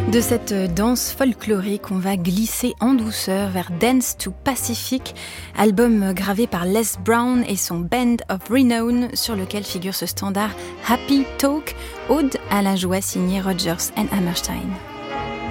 De cette danse folklorique, on va glisser en douceur vers Dance to Pacific, album gravé par Les Brown et son Band of Renown, sur lequel figure ce standard Happy Talk, ode à la joie signée Rodgers and Hammerstein.